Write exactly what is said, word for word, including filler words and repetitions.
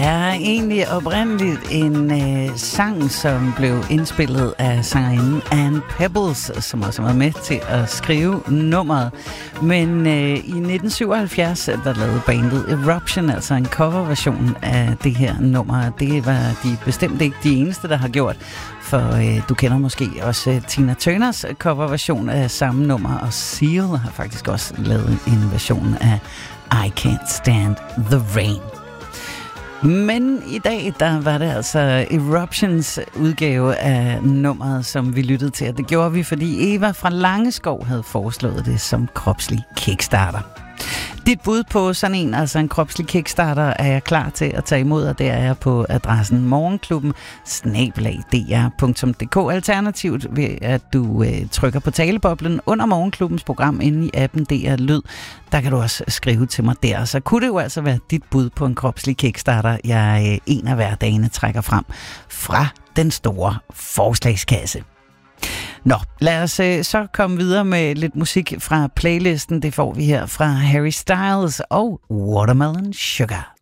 er egentlig oprindeligt en øh, sang, som blev indspillet af sangerinden Ann Peebles, som også var med til at skrive nummeret. Men øh, i nitten syvoghalvfjerds, der lavede bandet Eruption, altså en coverversion af det her nummer. Det var de bestemt ikke de eneste, der har gjort. For øh, du kender måske også øh, Tina Turners coverversion af samme nummer, og Seal har faktisk også lavet en version af I Can't Stand the Rain. Men i dag, der var det altså Eruptions udgave af nummeret, som vi lyttede til. Og det gjorde vi, fordi Eva fra Langeskov havde foreslået det som kropslig kickstarter. Dit bud på sådan en, altså en kropslig kickstarter, er jeg klar til at tage imod, og det er jeg på adressen morgenklubben snabel-a d r punktum d k. Alternativt ved, at du øh, trykker på taleboblen under morgenklubbens program inde i appen D R Lyd. Der kan du også skrive til mig der. Så kunne det jo altså være dit bud på en kropslig kickstarter, jeg øh, en af hverdagene trækker frem fra den store forslagskasse. Nå, lad os øh, så komme videre med lidt musik fra playlisten. Det får vi her fra Harry Styles og Watermelon Sugar.